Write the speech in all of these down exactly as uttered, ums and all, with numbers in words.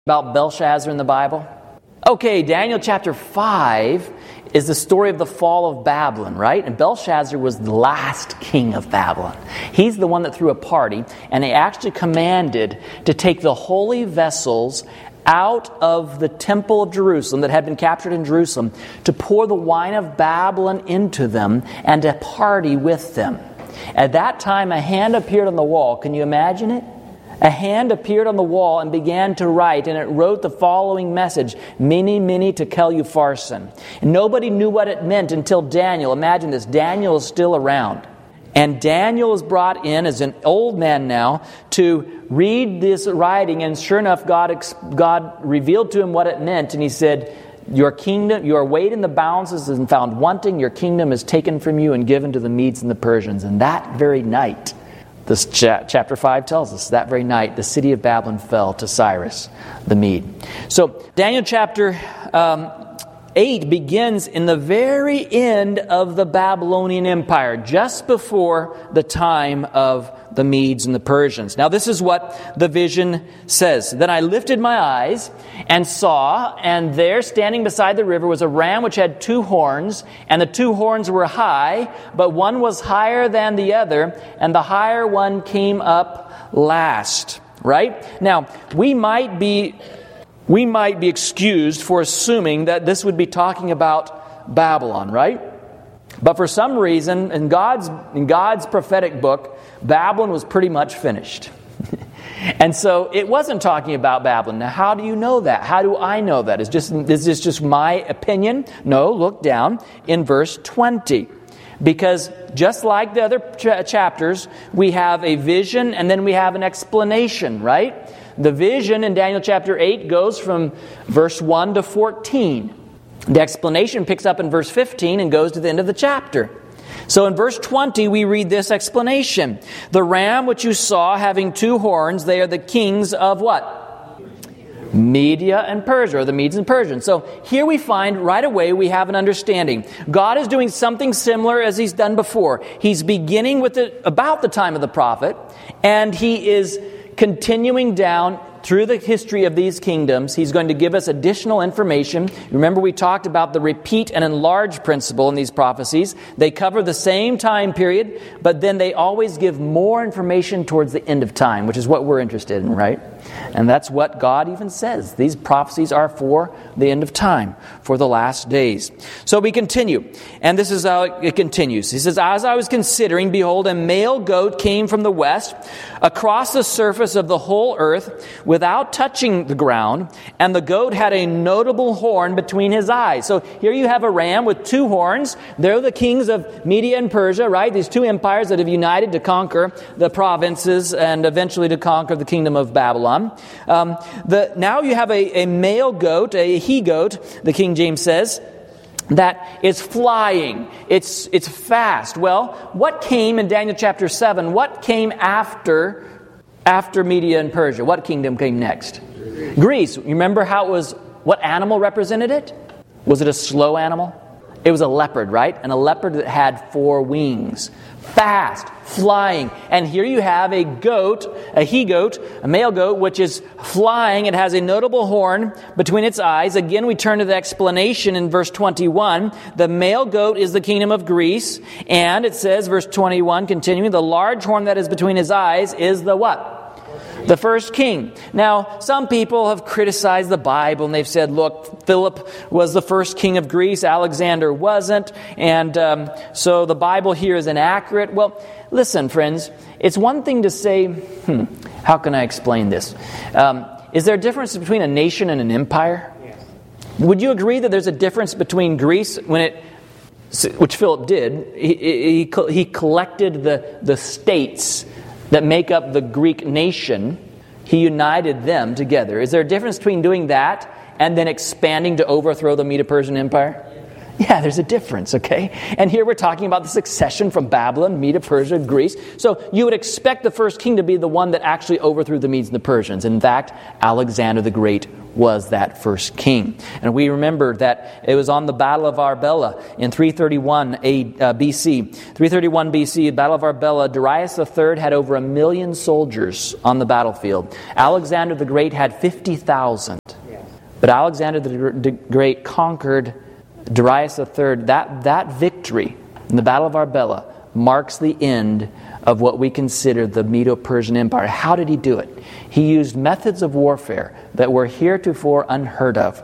About Belshazzar in the Bible? Okay, Daniel chapter five is the story of the fall of Babylon, right? And Belshazzar was the last king of Babylon. He's the one that threw a party, and he actually commanded to take the holy vessels out of the temple of Jerusalem that had been captured in Jerusalem, to pour the wine of Babylon into them and to party with them. At that time, a hand appeared on the wall. Can you imagine it? A hand appeared on the wall and began to write, and it wrote the following message: Mene, Mene, Tekel Upharsin. And nobody knew what it meant until Daniel. Imagine this, Daniel is still around. And Daniel is brought in as an old man now to read this writing, and sure enough, God, God revealed to him what it meant, and he said, Your kingdom, your weight in the balances is found wanting, your kingdom is taken from you and given to the Medes and the Persians. And that very night, This cha- chapter five tells us, that very night, the city of Babylon fell to Cyrus the Mede. So, Daniel chapter um, eight begins in the very end of the Babylonian Empire, just before the time of the Medes and the Persians. Now, this is what the vision says. Then I lifted my eyes and saw, and there standing beside the river was a ram which had two horns, and the two horns were high, but one was higher than the other, and the higher one came up last. Right? Now, we might be we might be excused for assuming that this would be talking about Babylon, right? But for some reason, in God's in God's prophetic book, Babylon was pretty much finished. And so it wasn't talking about Babylon. Now, how do you know that? How do I know that? Is just is this just my opinion? No, look down in verse twenty. Because just like the other ch- chapters, we have a vision and then we have an explanation, right? The vision in Daniel chapter eight goes from verse one to fourteen. The explanation picks up in verse fifteen and goes to the end of the chapter. So in verse twenty, we read this explanation. The ram which you saw having two horns, they are the kings of what? Media and Persia, or the Medes and Persians. So here we find right away we have an understanding. God is doing something similar as He's done before. He's beginning with it about the time of the prophet, and He is continuing down through the history of these kingdoms. He's going to give us additional information. Remember, we talked about the repeat and enlarge principle in these prophecies. They cover the same time period, but then they always give more information towards the end of time, which is what we're interested in, right? And that's what God even says. These prophecies are for the end of time, for the last days. So we continue, and this is how it continues. He says, As I was considering, behold, a male goat came from the west across the surface of the whole earth without touching the ground, and the goat had a notable horn between his eyes. So here you have a ram with two horns. They're the kings of Media and Persia, right? These two empires that have united to conquer the provinces and eventually to conquer the kingdom of Babylon. Um, the, now you have a, a male goat, a he-goat, the King James says, that is flying. It's it's fast. Well, what came in Daniel chapter seven? What came after after Media and Persia? What kingdom came next? Greece. Greece. You remember how it was? What animal represented it? Was it a slow animal? It was a leopard, right? And a leopard that had four wings. Fast, flying. And here you have a goat, a he-goat, a male goat, which is flying. It has a notable horn between its eyes. Again, we turn to the explanation in verse twenty-one. The male goat is the kingdom of Greece. And it says, verse twenty-one, continuing, the large horn that is between his eyes is the what? The first king. Now, some people have criticized the Bible and they've said, look, Philip was the first king of Greece, Alexander wasn't, and um, so the Bible here is inaccurate. Well, listen, friends, it's one thing to say, hmm, how can I explain this? Um, is there a difference between a nation and an empire? Yes. Would you agree that there's a difference between Greece, when it, which Philip did, he, he, he collected the, the states that make up the Greek nation, he united them together. Is there a difference between doing that and then expanding to overthrow the Medo-Persian Empire? Yeah, there's a difference, okay? And here we're talking about the succession from Babylon, Medo, Persia, Greece. So you would expect the first king to be the one that actually overthrew the Medes and the Persians. In fact, Alexander the Great was that first king. And we remember that it was on the Battle of Arbela in three thirty-one B C. three thirty-one B C, Battle of Arbela, Darius the Third had over a million soldiers on the battlefield. Alexander the Great had fifty thousand. But Alexander the Great conquered Darius the Third. That, that victory in the Battle of Arbela marks the end of what we consider the Medo-Persian Empire. How did he do it? He used methods of warfare that were heretofore unheard of.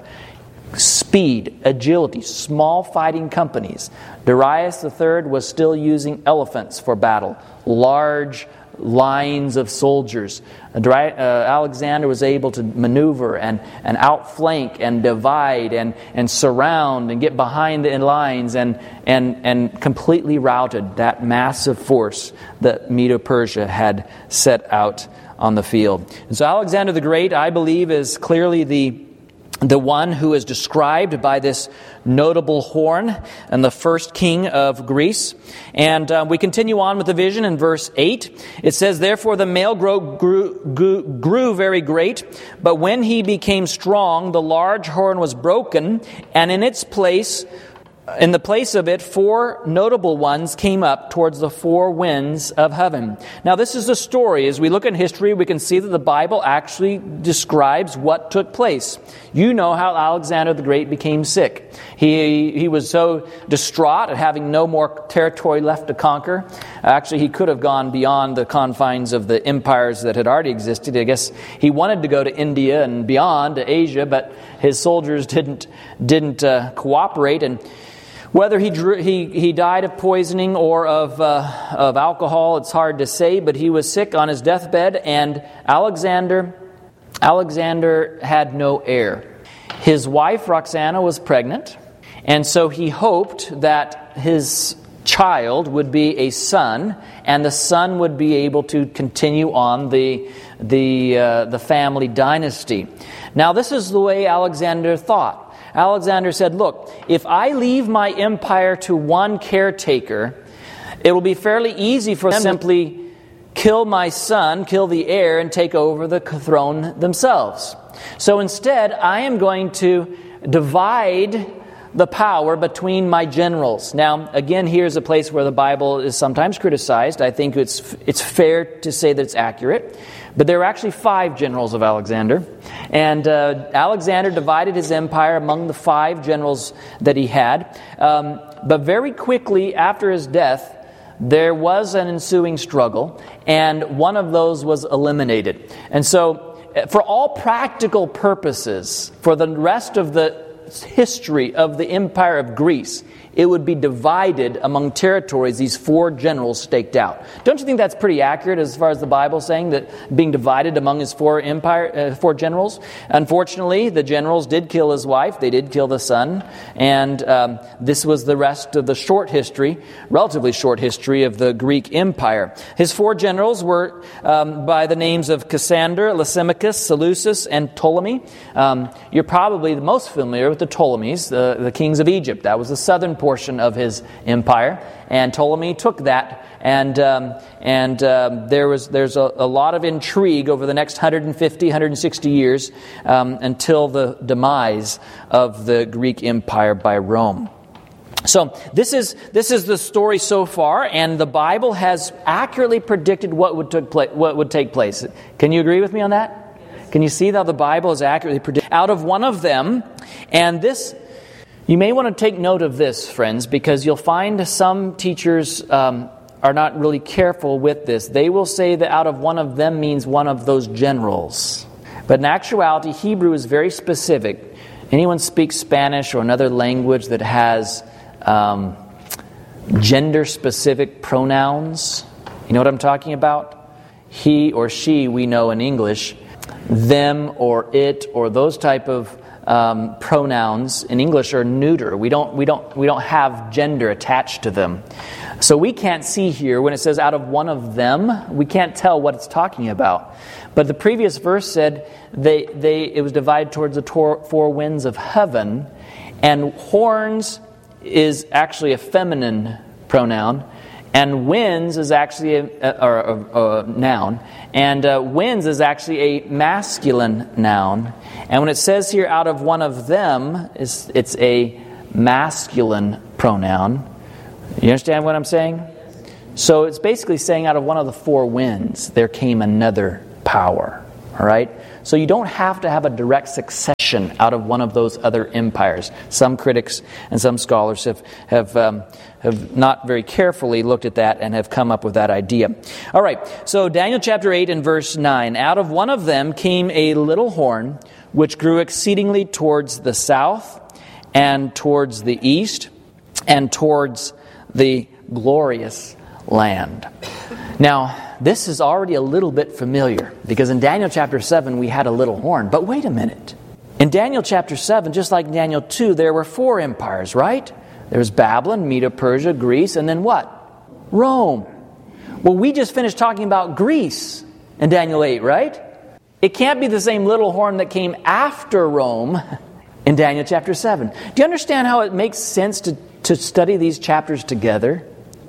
Speed, agility, small fighting companies. Darius the Third was still using elephants for battle. Large lines of soldiers. Uh, Alexander was able to maneuver and, and outflank and divide and, and surround and get behind the lines and, and, and completely routed that massive force that Medo-Persia had set out on the field. And so Alexander the Great, I believe, is clearly the the one who is described by this notable horn and the first king of Greece. And uh, we continue on with the vision in verse eight. It says, "Therefore the male grew, grew, grew, grew very great, but when he became strong, the large horn was broken, and in its place, in the place of it, four notable ones came up towards the four winds of heaven." Now, this is a story. As we look at history, we can see that the Bible actually describes what took place. You know how Alexander the Great became sick. He he was so distraught at having no more territory left to conquer. Actually, he could have gone beyond the confines of the empires that had already existed. I guess he wanted to go to India and beyond, to Asia, but his soldiers didn't didn't uh, cooperate. And whether he drew, he he died of poisoning or of uh, of alcohol, it's hard to say. But he was sick on his deathbed, and Alexander Alexander had no heir. His wife Roxana was pregnant, and so he hoped that his child would be a son, and the son would be able to continue on the the uh, the family dynasty. Now, this is the way Alexander thought. Alexander said, "Look, if I leave my empire to one caretaker, it will be fairly easy for them to simply kill my son, kill the heir, and take over the throne themselves. So instead, I am going to divide the power between my generals." Now, again, here's a place where the Bible is sometimes criticized. I think it's it's fair to say that it's accurate. But there were actually five generals of Alexander. And uh, Alexander divided his empire among the five generals that he had. Um, but very quickly after his death, there was an ensuing struggle, and one of those was eliminated. And so, for all practical purposes, for the rest of the history of the Empire of Greece, it would be divided among territories these four generals staked out. Don't you think that's pretty accurate as far as the Bible saying that being divided among his four empire, uh, four generals? Unfortunately, the generals did kill his wife. They did kill the son. And um, this was the rest of the short history, relatively short history of the Greek Empire. His four generals were um, by the names of Cassander, Lysimachus, Seleucus, and Ptolemy. Um, you're probably the most familiar with the Ptolemies, the, the kings of Egypt. That was the southern portion of his empire, and Ptolemy took that, and um, and um, there was there's a, a lot of intrigue over the next one hundred fifty, one hundred sixty years um, until the demise of the Greek Empire by Rome. So this is this is the story so far, and the Bible has accurately predicted what would took place. What would take place? Can you agree with me on that? Can you see how the Bible has accurately predicted? Out of one of them, and this. You may want to take note of this, friends, because you'll find some teachers um, are not really careful with this. They will say that out of one of them means one of those generals. But in actuality, Hebrew is very specific. Anyone speaks Spanish or another language that has um, gender-specific pronouns, you know what I'm talking about? He or she, we know in English. Them or it or those type of Um, pronouns in English are neuter. We don't we don't we don't have gender attached to them. So we can't see here when it says out of one of them, we can't tell what it's talking about. But the previous verse said they they it was divided towards the tor- four winds of heaven, and horns is actually a feminine pronoun, and wins is actually a, a, or a, a noun, and uh, wins is actually a masculine noun. And when it says here, out of one of them, it's, it's a masculine pronoun. You understand what I'm saying? So it's basically saying out of one of the four winds, there came another power. All right? So you don't have to have a direct succession out of one of those other empires. Some critics and some scholars have have um, have not very carefully looked at that and have come up with that idea. All right, so Daniel chapter eight and verse nine. Out of one of them came a little horn, which grew exceedingly towards the south and towards the east and towards the glorious land. Now, this is already a little bit familiar, because in Daniel chapter seven we had a little horn. But wait a minute. In Daniel chapter seven, just like in Daniel two, there were four empires, right? There was Babylon, Medo, Persia, Greece, and then what? Rome. Well, we just finished talking about Greece in Daniel eight, right? It can't be the same little horn that came after Rome in Daniel chapter seven. Do you understand how it makes sense to, to study these chapters together?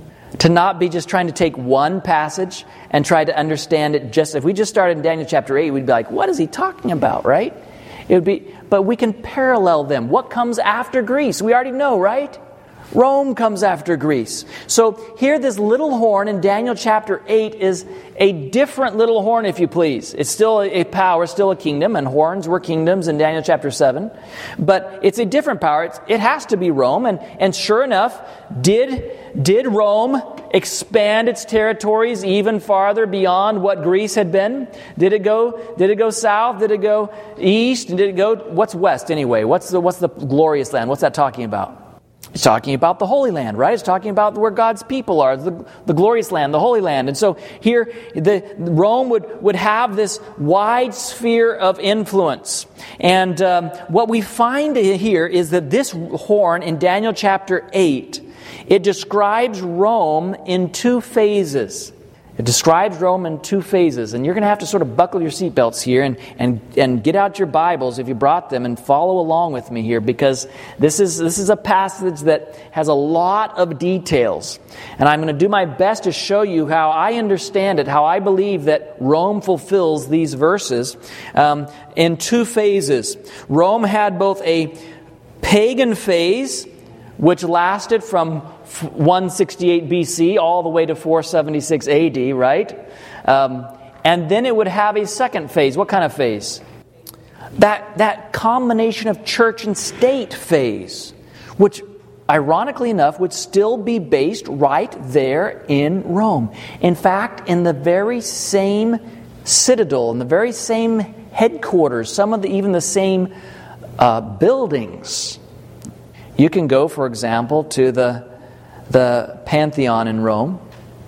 To not be just trying to take one passage and try to understand it just... If we just started in Daniel chapter eight, we'd be like, what is he talking about, right? It would be, but we can parallel them. What comes after Greece? We already know, right? Rome comes after Greece. So here this little horn in Daniel chapter eight is a different little horn, if you please. It's still a power, still a kingdom, and horns were kingdoms in Daniel chapter seven. But it's a different power. It's, it has to be Rome. And, and sure enough, did, did Rome expand its territories even farther beyond what Greece had been? Did it go, did it go south? Did it go east? Did it go... What's west anyway? What's the, what's the glorious land? What's that talking about? It's talking about the Holy Land, right? It's talking about where God's people are, the, the glorious land, the Holy Land. And so here, the, Rome would, would have this wide sphere of influence. And um, what we find here is that this horn in Daniel chapter eight, it describes Rome in two phases. It describes Rome in two phases. And you're going to have to sort of buckle your seatbelts here and, and, and get out your Bibles if you brought them and follow along with me here, because this is, this is a passage that has a lot of details. And I'm going to do my best to show you how I understand it, how I believe that Rome fulfills these verses um, in two phases. Rome had both a pagan phase, which lasted from one sixty-eight B C all the way to four seventy-six A D, right? Um, and then it would have a second phase. What kind of phase? That, that combination of church and state phase, which ironically enough would still be based right there in Rome. In fact, in the very same citadel, in the very same headquarters, some of the even the same uh, buildings. You can go, for example, to the the Pantheon in Rome,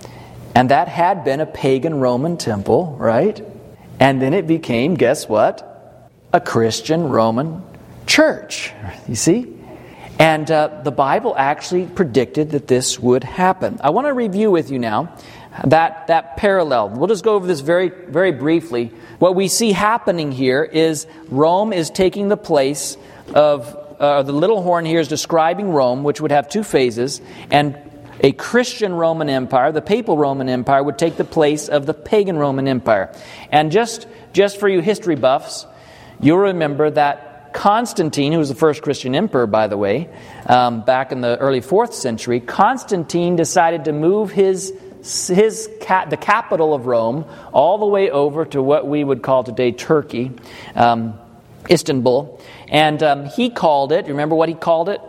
and that had been a pagan Roman temple, right? And then it became, guess what? A Christian Roman church. You see? And uh, the Bible actually predicted that this would happen. I want to review with you now that that parallel. We'll just go over this very, very briefly. What we see happening here is Rome is taking the place of Uh, the little horn here is describing Rome, which would have two phases, and a Christian Roman Empire, the papal Roman Empire, would take the place of the pagan Roman Empire. And just, just for you history buffs, you'll remember that Constantine, who was the first Christian emperor, by the way, um, back in the early fourth century, Constantine decided to move his his ca- the capital of Rome all the way over to what we would call today Turkey, um, Istanbul. And um, he called it, remember what he called it?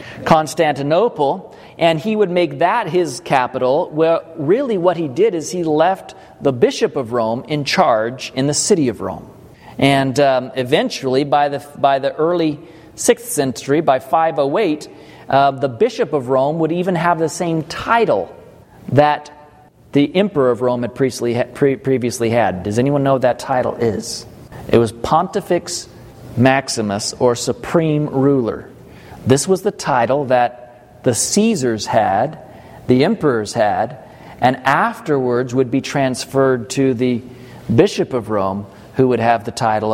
Constantinople. And he would make that his capital. Well, really what he did is he left the Bishop of Rome in charge in the city of Rome. And um, eventually, by the by the early sixth century, by five oh eight, uh, the Bishop of Rome would even have the same title that the Emperor of Rome had previously, pre- previously had. Does anyone know what that title is? It was Pontifex Maximus, or Supreme Ruler. This was the title that the Caesars had, the emperors had, and afterwards would be transferred to the Bishop of Rome, who would have the title of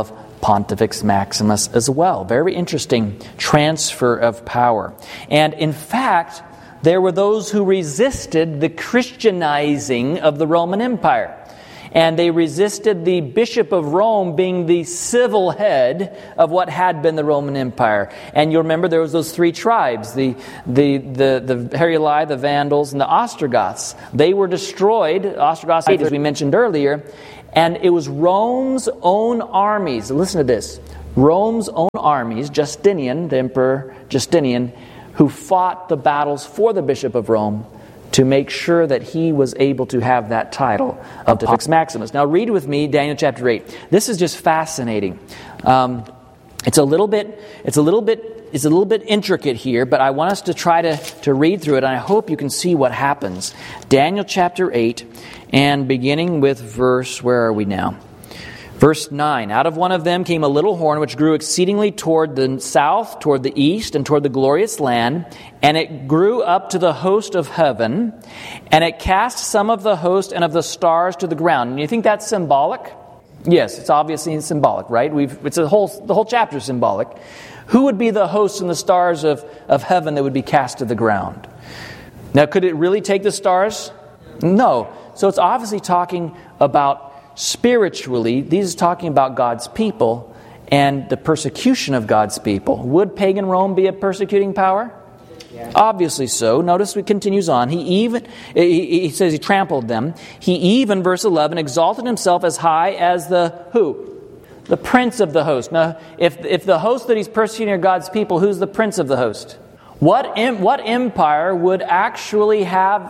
Pontifex Maximus as well. Very interesting transfer of power. And in fact, there were those who resisted the Christianizing of the Roman Empire. And they resisted the Bishop of Rome being the civil head of what had been the Roman Empire. And you'll remember there was those three tribes, the the the, the Heruli, the Vandals, and the Ostrogoths. They were destroyed, Ostrogoths, as we mentioned earlier, and it was Rome's own armies. Listen to this. Rome's own armies, Justinian, the Emperor Justinian, who fought the battles for the Bishop of Rome, to make sure that he was able to have that title of Pontifex Maximus. Now read with me Daniel chapter eight. This is just fascinating. Um, it's a little bit, it's a little bit, it's a little bit intricate here, but I want us to try to, to read through it, and I hope you can see what happens. Daniel chapter eight, and beginning with verse, where are we now? Verse nine, out of one of them came a little horn which grew exceedingly toward the south, toward the east, and toward the glorious land, and it grew up to the host of heaven, and it cast some of the host and of the stars to the ground. And you think that's symbolic? Yes, it's obviously symbolic, right? We've it's a whole the whole chapter is symbolic. Who would be the hosts and the stars of, of heaven that would be cast to the ground? Now, could it really take the stars? No. So it's obviously talking about spiritually, these is talking about God's people and the persecution of God's people. Would pagan Rome be a persecuting power? Yeah. Obviously so. Notice it continues on. He even, he, he says he trampled them. He even, verse eleven, exalted himself as high as the who? The prince of the host. Now, if, if the host that he's persecuting are God's people, who's the prince of the host? What, what empire would actually have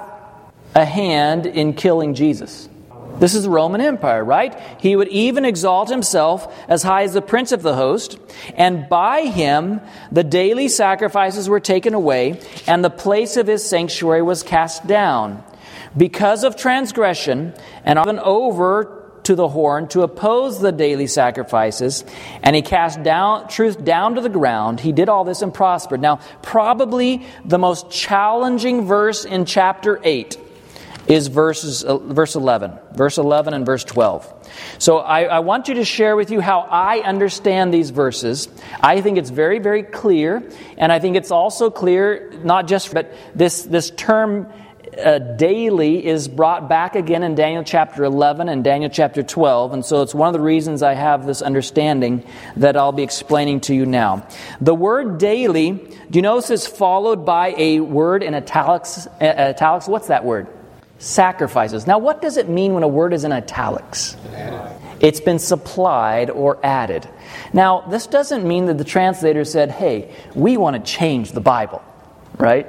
a hand in killing Jesus? This is the Roman Empire, right? He would even exalt himself as high as the prince of the host, and by him the daily sacrifices were taken away, and the place of his sanctuary was cast down. Because of transgression, and given over to the horn to oppose the daily sacrifices, and he cast down truth down to the ground. He did all this and prospered. Now, probably the most challenging verse in chapter eight is verses uh, verse eleven. Verse eleven and verse twelve. So I, I want you to share with you how I understand these verses. I think it's very, very clear. And I think it's also clear, not just, but this, this term uh, daily is brought back again in Daniel chapter eleven and Daniel chapter twelve. And so it's one of the reasons I have this understanding that I'll be explaining to you now. The word daily, do you notice is followed by a word in italics? Uh, italics, what's that word? Sacrifices. Now, what does it mean when a word is in italics? It's been supplied or added. Now, this doesn't mean that the translator said, hey, we want to change the Bible, right?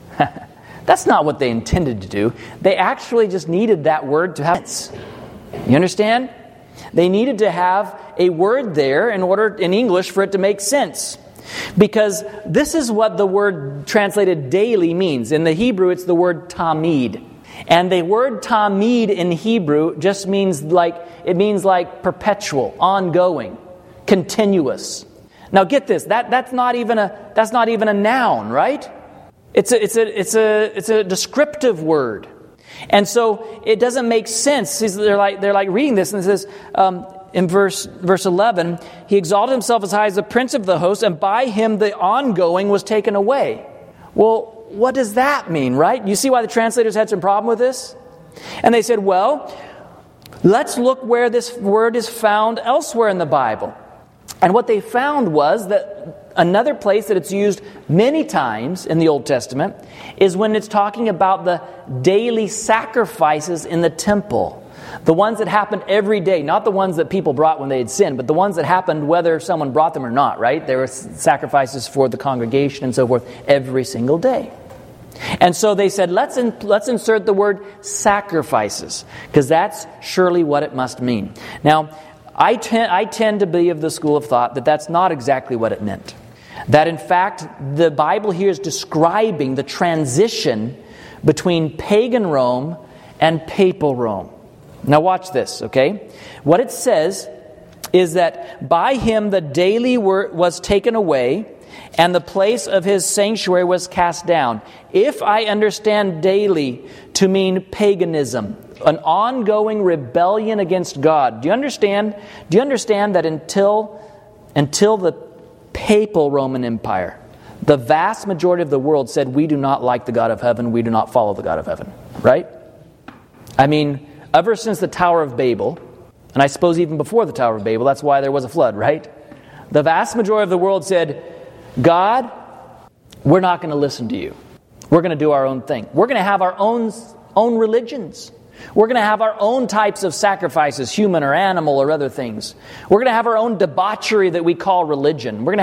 That's not what they intended to do. They actually just needed that word to have sense. You understand? They needed to have a word there in order, in English, for it to make sense. Because this is what the word translated daily means. In the Hebrew, it's the word tamid. And the word tamid in Hebrew just means like, it means like perpetual, ongoing, continuous. Now get this, that, that's not even a that's not even a noun, right? It's a it's a it's a it's a descriptive word. And so it doesn't make sense. They're like they're like reading this and it says um, in verse verse eleven, he exalted himself as high as the prince of the host, and by him the ongoing was taken away. Well, what does that mean, right? You see why the translators had some problem with this? And they said, well, let's look where this word is found elsewhere in the Bible. And what they found was that another place that it's used many times in the Old Testament is when it's talking about the daily sacrifices in the temple. The ones that happened every day, not the ones that people brought when they had sinned, but the ones that happened whether someone brought them or not, right? There were sacrifices for the congregation and so forth every single day. And so they said, let's in, let's insert the word sacrifices, because that's surely what it must mean. Now, I, ten, I tend to be of the school of thought that that's not exactly what it meant. That in fact, the Bible here is describing the transition between pagan Rome and papal Rome. Now watch this, okay? What it says is that by him the daily were, was taken away, and the place of his sanctuary was cast down. If I understand daily to mean paganism, an ongoing rebellion against God, do you understand? Do you understand that until until the papal Roman Empire, the vast majority of the world said, we do not like the God of heaven, we do not follow the God of heaven. Right? I mean, ever since the Tower of Babel, and I suppose even before the Tower of Babel, that's why there was a flood, right? The vast majority of the world said, God, we're not going to listen to you. We're going to do our own thing. We're going to have our own, own religions. We're going to have our own types of sacrifices, human or animal or other things. We're going to have our own debauchery that we call religion. We're going to